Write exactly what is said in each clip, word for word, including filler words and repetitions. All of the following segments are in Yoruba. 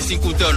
Sikuton.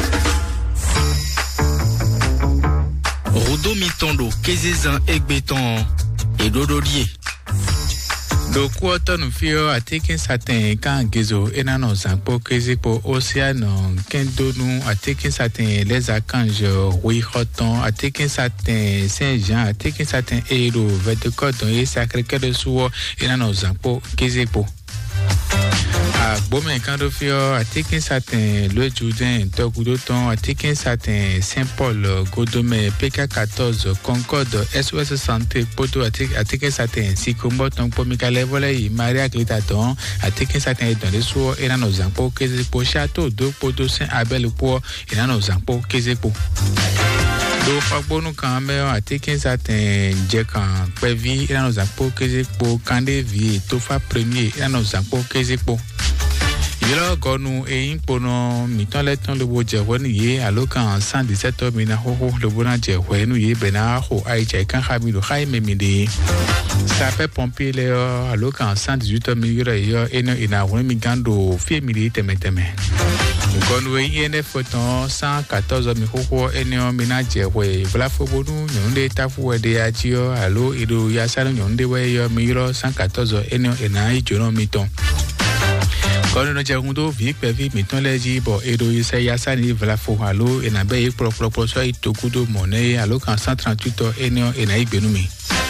Rodo Mitondo, Kezezan Egbeton et Dododie. Do quarter no fio a taking certain kan gezo enano zanpo kezipo oceano kendo nu a taking certain les archanges oui hoton a taking certain Saint Jean a taking certain hero vete cordon et sacré cœur de suo enano zanpo kezipo a bomen kando fio a taking certain le Jourdain tokudoton a taking certain Saint Paul Godome P K quatorze Concorde S O S Santé poto a taking certain Sikombo ton pomika level Maria Glitaton a taking certain dans les soirs et dans nos impôts kezepo château de poto Saint Abel pour et dans nos impôts kezepo do fabonu kambe a taking certain jekan pevi et dans nos impôts kezepo kande vie tofa premier et dans nos impôts kezepo Yelo gonu e impono miton leton le boje woni ye alokan cent dix-sept mina ho ho le bona je wenu ye bena ho ai je kan khami do khai memide sape pompier le alokan cent dix-huit mille yo eno ina woni mi gando fie mili teme teme gonu e ene foton cent quatorze mi ho ho eno mina je we vla fo bonu nyonde tafu de achio alo ido ya salo nyonde we yo miro cent quatorze eno ina i jono miton Quand nous avons deux vies, puis mettons les jibos et deux essais à ça ni voilà faut allo et n'a pas eu propre propre soit il te coûte de monnaie allo qu'en cent trente-huit et non et n'a eu benumi.